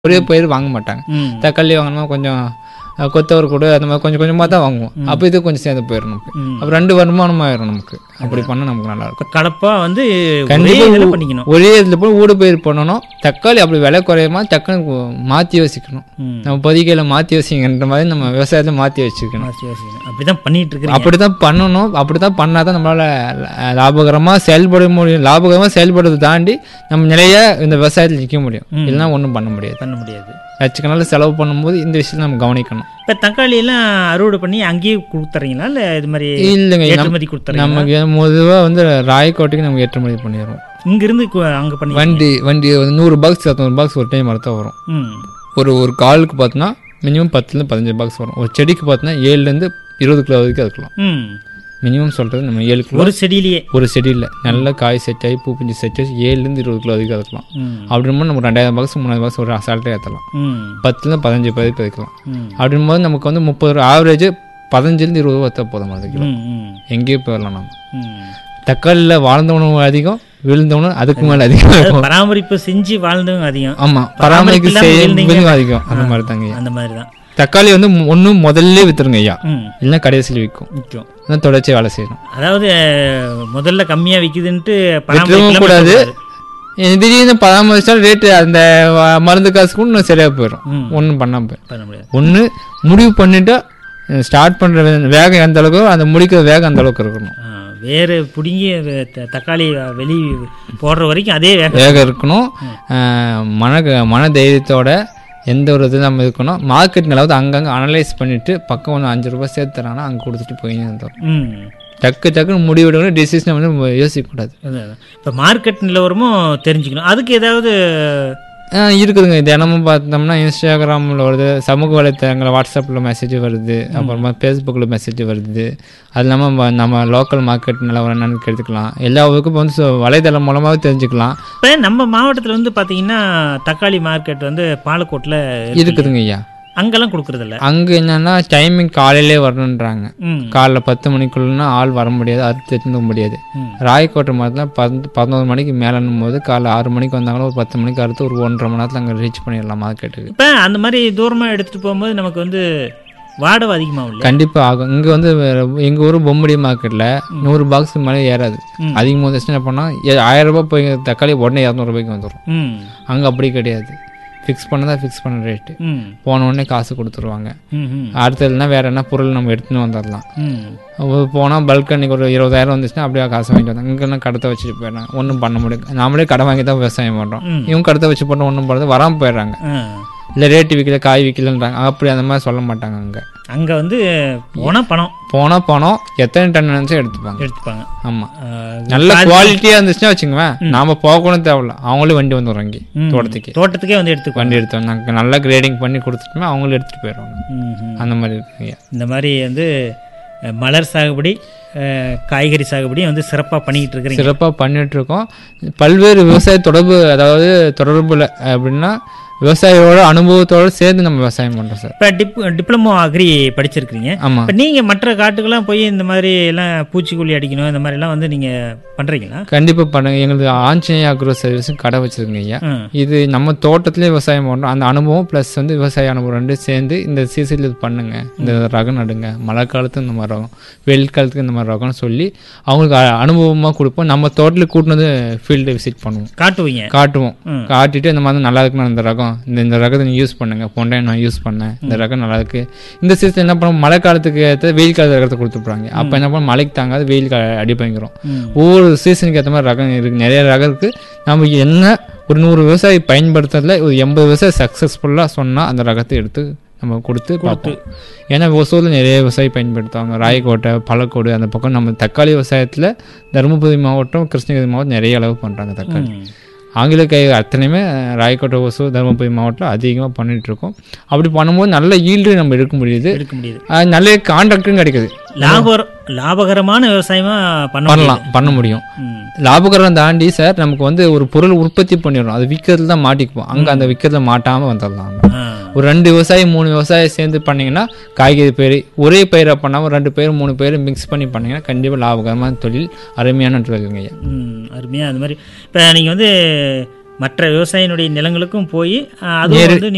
ஒரே பயிர் வாங்க மாட்டாங்க. தக்காளி வாங்கினா கொஞ்சம் கொத்தவர் கூட அந்த மாதிரி கொஞ்சம் கொஞ்சமாக தான் வாங்குவோம். அப்போ இது கொஞ்சம் சேர்ந்து போயிடும் நமக்கு. அப்போ 2 வருமானம் ஆயிரும் நமக்கு. அப்படி பண்ணால் நமக்கு நல்லா இருக்கும். கலப்பாக வந்து கண்டிப்பாக பண்ணிக்கணும். ஒரே இதில் போய் ஊடு பயிர் பண்ணணும். தக்காளி அப்படி விலை குறையுமா டக்குன்னு மாற்றி யோசிக்கணும். நம்ம பொதிக்கையில் மாற்றி யோசிக்கின்ற மாதிரி நம்ம விவசாயத்தை மாற்றி வச்சுக்கணும். அப்படிதான் பண்ணிட்டு இருக்கோம். அப்படித்தான் பண்ணணும். அப்படித்தான் பண்ணால் தான் நம்மளால் லாபகரமாக செயல்பட முடியும். லாபகரமாக செயல்படுறதை தாண்டி நம்ம நிலைய இந்த விவசாயத்தில் நிற்க முடியும். இல்லைன்னா ஒன்றும் பண்ண முடியாது. லட்சக்கணக்கில் செலவு பண்ணும்போது இந்த விஷயத்தை நம்ம கவனிக்கணும். இப்போ தக்காளி எல்லாம் அறுவடை பண்ணி அங்கேயே கொடுத்துறீங்களா இல்லை இது மாதிரி? இல்லைங்க, ஏற்றுமதி கொடுத்துறீங்க. நமக்கு பொதுவாக வந்து ராயக்கோட்டைக்கு நம்ம ஏற்றுமதி பண்ணிடுவோம். இங்கிருந்து அங்கே பண்ணி வண்டி 100 பாக்ஸ் 200 பாக்ஸ் ஒரு டைம் வரத்தான் வரும். ஒரு காலுக்கு பார்த்தோன்னா மினிமம் 10 15 பாக்ஸ் வரும். ஒரு செடிக்கு பார்த்தோன்னா 7 20 கிலோ வரைக்கும் அதுக்கலாம். மினிமம் சொல்கிறது நம்ம 7 கிலோ ஒரு செடியில் நல்ல காய் செட் ஆகி பூ பிஞ்சு செட் ஆகி 7 20 கிலோ வரைக்கும் அதுக்கலாம். அப்படின்போது நம்ம 2000 பாக்ஸ் 3000 பாக்ஸ் ஒரு அசால்ட்டாக ஏற்றலாம். 10 15 பதிப்பு வைக்கலாம். அப்படின்போது நமக்கு வந்து 30 ஆவரேஜ் 15 20 வத்தா போதும். அதுக்கு எங்கேயும் போயிடலாம். நம்ம தக்காளியில் வாழ்ந்த உணவு அதிகம், விழுந்த உணவு அதுக்கு மேலே அதிகம். பராமரிப்பு செஞ்சு வாழ்ந்தவங்க அதிகம். ஆமாம், பராமரிப்பு செய்ய அதிகம். அந்த மாதிரி தாங்க. அந்த மாதிரி தான் தக்காளி வந்து ஒன்றும் முதல்ல வித்துருங்க ஐயா, இல்லைன்னா கடைசியில் விற்கும். தொடர்ச்சி வேலை செய்யணும். அதாவது முதல்ல கம்மியாக விற்குதுன்ட்டு கூடாது. திடீர்னு பராமரிச்சாலும் ரேட்டு அந்த மருந்து காசுக்கு இன்னும் சரியாக போயிடும். ஒன்றும் பண்ண முடியாது. ஒன்று முடிவு பண்ணிட்டா ஸ்டார்ட் பண்ணுற வேகம் எந்த அளவுக்கு, அந்த முடிக்கிற வேகம் அந்த அளவுக்கு இருக்கணும். வேறு பிடுங்கி தக்காளி வெளியே போடுற வரைக்கும் அதே வேகம் இருக்கணும். மன தைரியத்தோட எந்த ஒரு இது நம்ம இருக்கணும். மார்க்கெட் நிலவது அங்கங்கே அனலைஸ் பண்ணிவிட்டு பக்கம் ஒன்று 5 ரூபாய் சேர்த்து தராங்கன்னா அங்கே கொடுத்துட்டு போயின்னு வந்துடும். டக்குன்னு முடிவெடுக்கணும். டிசிஷனை வந்து யோசிக்கக்கூடாது. இப்போ மார்க்கெட் நிலவரமும் தெரிஞ்சுக்கணும். அதுக்கு ஏதாவது இருக்குதுங்க. தினமும் பார்த்தோம்னா இன்ஸ்டாகிராமில் வருது, சமூக வலைத்தளங்களில் வாட்ஸ்அப்பில் மெசேஜ் வருது, அப்புறமா ஃபேஸ்புக்கில் மெசேஜ் வருது. அது இல்லாமல் நம்ம லோக்கல் மார்க்கெட் நிலவரம் என்னன்னு எடுத்துக்கலாம். எல்லா ஊருக்கும் இப்போ வந்து வலைதளம் மூலமாகவே தெரிஞ்சுக்கலாம். இப்போ நம்ம மாவட்டத்தில் வந்து பார்த்தீங்கன்னா தக்காளி மார்க்கெட் வந்து பாலக்கோட்டில் இருக்குதுங்க ஐயா. அங்கெல்லாம் கொடுக்குறதில்ல. அங்கே என்னன்னா டைமிங் காலையிலே வரணுன்றாங்க. காலைல 10 மணிக்குள்ளனா ஆள் வர முடியாது, அறுத்து எடுத்துக்க முடியாது. ராயக்கோட்டை மாதிரி 11 மணிக்கு மேலும் போது காலைல 6 மணிக்கு வந்தாங்களோ ஒரு 10 மணிக்கு அறுத்து ஒரு 1.5 மணி நேரத்தில் அங்கே ரீச் பண்ணிடலாம் மார்க்கெட்டுக்கு. இப்போ அந்த மாதிரி தூரமாக எடுத்துகிட்டு போகும்போது நமக்கு வந்து வாடகை அதிகமாகும். கண்டிப்பாக ஆகும். இங்கே வந்து எங்கள் ஊர் பொம்மடி மார்க்கெட்டில் 100 பாக்ஸுக்கு மேலே ஏறாது. அதிகமாக வந்துச்சுன்னா என்ன பண்ணால் 1000 ரூபாய் போய் தக்காளி உடனே 200 ரூபாய்க்கு வந்துடும். அங்கே அப்படி கிடையாது. ஃபிக்ஸ் பண்ணதான் ஃபிக்ஸ் பண்ண ரேட்டு. போன உடனே காசு கொடுத்துருவாங்க. அடுத்ததுனா வேற என்ன பொருள் நம்ம எடுத்துன்னு வந்துடலாம். போனால் பல்க் அன்னைக்கு ஒரு 20,000 வந்துச்சுன்னா அப்படியே காசு வாங்கிட்டு வந்தாங்க. இங்கே கடத்தை வச்சுட்டு போயிடறாங்க. ஒன்றும் பண்ண முடியாது. நாமளே கடை வாங்கி தான் விவசாயம் பண்ணுறோம். இவங்க கடத்தை வச்சு போட்டோம் ஒன்றும் பண்ணுறது வராமல் போயிடுறாங்க. இல்லை ரேட்டு விற்கல காய் விற்கலன்றாங்க. அப்படி அந்த மாதிரி சொல்ல மாட்டாங்க. அங்கே வந்து போனால் பணம் எத்தனை டன் நினைச்சா எடுத்துப்பாங்க. ஆமாம், நல்ல குவாலிட்டியாக இருந்துச்சுன்னா வச்சுக்குவேன், நாம போகணும் தேவையில்ல. அவங்களே வண்டி வந்து வராங்க தோட்டத்துக்கே வந்து வண்டி எடுத்து நாங்கள் நல்லா கிரேடிங் பண்ணி கொடுத்துட்டோம்னா அவங்களும் எடுத்துகிட்டு போயிடுவாங்க. அந்த மாதிரி இருக்குங்க. இந்த மாதிரி வந்து மலர் சாகுபடி, காய்கறி சாகுபடி வந்து சிறப்பாக பண்ணிகிட்டு இருக்கோம். பல்வேறு விவசாய தொடர்புல அப்படின்னா விவசாயியோட அனுபவத்தோடு சேர்ந்து நம்ம விவசாயம் பண்ணுறோம் சார். இப்போ டிப்ளமோ அக்ரி படிச்சிருக்கிறீங்க. ஆமாம். இப்போ நீங்கள் மற்ற காட்டுக்கெல்லாம் போய் இந்த மாதிரி எல்லாம் பூச்சிக்கொல்லி அடிக்கணும் இந்த மாதிரிலாம் வந்து நீங்கள் பண்ணுறீங்களா? கண்டிப்பாக பண்ணுங்க. எங்களுக்கு ஆஞ்சநேய அக்ரோ சர்வீஸும் கடை வச்சுருக்கீங்க ஐயா. இது நம்ம தோட்டத்திலே விவசாயம் பண்ணுறோம். அந்த அனுபவம் ப்ளஸ் வந்து விவசாய அனுபவம் 2 சேர்ந்து இந்த சீசனில் இது பண்ணுங்க, இந்த ரகம் நடுங்க, மழை காலத்துக்கு இந்த மாதிரி ரகம், வெயில் காலத்துக்கு இந்த மாதிரி ரகம்னு சொல்லி அவங்களுக்கு அனுபவமாக கொடுப்போம். நம்ம தோட்டத்தில் கூட்டினது ஃபீல்டு விசிட் பண்ணுவோம், காட்டுவோம். காட்டிட்டு இந்த மாதிரி நல்லா இருக்குன்னு இந்த ரகம், இந்த ரகத்தை நீ யூஸ் பண்ணுங்க, போன நான் யூஸ் பண்ணேன், இந்த ரகம் நல்லா இருக்கு. இந்த சீசன் என்ன பண்ணுவோம், மழை காலத்துக்கு ஏற்ற வெயில் காலத்து ரகத்தை கொடுத்துருப்பாங்க. அப்போ என்ன பண்ணுவோம், மழைக்கு தாங்காது வெயில் அடி பயங்கரம். ஒவ்வொரு சீசனுக்கு ஏற்ற மாதிரி ரகம் இருக்கு, நிறைய ரகம் இருக்கு. நம்ம என்ன ஒரு 100 விவசாயி பயன்படுத்துறதுல ஒரு 80 விவசாயி சக்சஸ்ஃபுல்லாக சொன்னால் அந்த ரகத்தை எடுத்து நம்ம கொடுத்து பார்ப்போம். ஏன்னா ஒசூரில் நிறைய விவசாயி பயன்படுத்துவாங்க. ராயக்கோட்டை, பழக்கோடு அந்த பக்கம் நம்ம தக்காளி விவசாயத்தில் தருமபுரி மாவட்டம், கிருஷ்ணகிரி மாவட்டம் நிறைய அளவு பண்ணுறாங்க தக்காளி. ஆங்கில கை அத்தனையுமே ராயக்கோட்டை, ஒசூர், தருமபுரி மாவட்டம் அதிகமாக பண்ணிகிட்ருக்கோம். அப்படி பண்ணும்போது நல்ல ஈல்டு நம்ம எடுக்க முடியுது. நல்ல கான்ட்ராக்டும் கிடைக்குது. லாபகரமான விவசாயமாக பண்ண முடியும். லாபகரம் தாண்டி சார் நமக்கு வந்து ஒரு பொருள் உற்பத்தி பண்ணிடுறோம், அது விற்கிறதுல தான் மாட்டிக்குவோம். அங்கே அந்த விற்கிறதுல மாட்டாமல் வந்துடலாம். ஒரு 2 விவசாயி 3 விவசாயி சேர்ந்து பண்ணிங்கன்னா காய்கறி பயிர் ஒரே பயிரை பண்ணாமல் 2 பயிர் 3 பயிர் மிக்ஸ் பண்ணி பண்ணிங்கன்னா கண்டிப்பாக லாபகரமான தொழில், அருமையான தொழிலுங்க ஐயா. அருமையாக அது மாதிரி இப்போ நீங்கள் வந்து மற்ற விவசாயினுடைய நிலங்களுக்கும் போய் அது வந்து